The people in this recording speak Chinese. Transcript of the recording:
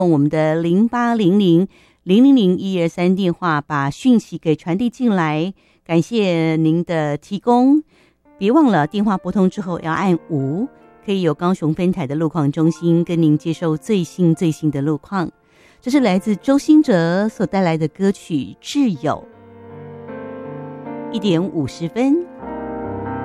我们的0800-000-123电话把讯息给传递进来，感谢您的提供。别忘了电话拨通之后要按5，可以有高雄分台的路况中心跟您接受最新的路况。这是来自周兴哲所带来的歌曲《挚友》。1点50分。